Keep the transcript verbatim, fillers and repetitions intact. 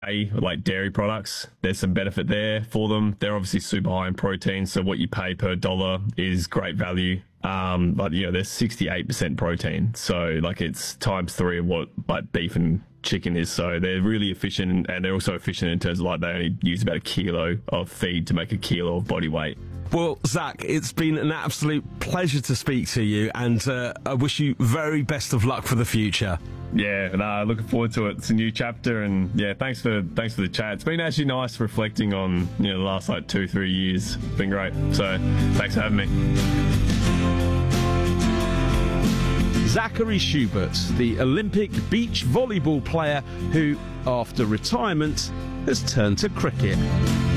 like dairy products. There's some benefit there for them. They're obviously super high in protein, so what you pay per dollar is great value. Um, but you know, there's sixty-eight percent protein, so like it's times three of what like beef and chicken is. So they're really efficient, and they're also efficient in terms of like they only use about a kilo of feed to make a kilo of body weight. Well, Zach, it's been an absolute pleasure to speak to you, and uh, I wish you very best of luck for the future. Yeah, no, looking forward to it. It's a new chapter, and yeah, thanks for thanks for the chat. It's been actually nice reflecting on you know the last like two three years. It's been great. So thanks for having me. Zachary Schubert, the Olympic beach volleyball player who, after retirement, has turned to cricket.